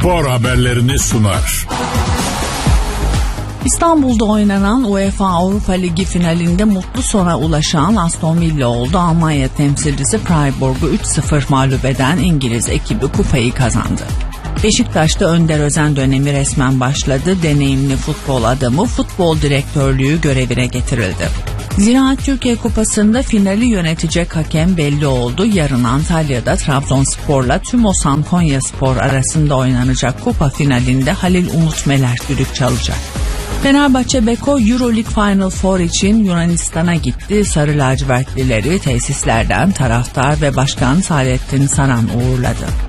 spor haberlerini sunar. İstanbul'da oynanan UEFA Avrupa Ligi finalinde mutlu sona ulaşan Aston Villa oldu. Almanya temsilcisi Freiburg'u 3-0 mağlup eden İngiliz ekibi kupayı kazandı. Beşiktaş'ta Önder Özen dönemi resmen başladı. Deneyimli futbol adamı futbol direktörlüğü görevine getirildi. Ziraat Türkiye Kupası'nda finali yönetecek hakem belli oldu. Yarın Antalya'da Trabzonspor'la TÜMOSAN Konyaspor arasında oynanacak kupa finalinde Halil Umut Meler düdük çalacak. Fenerbahçe Beko Euroleague Final Four için Yunanistan'a gitti. Sarı lacivertlileri tesislerden taraftar ve Başkan Saadettin Saran uğurladı.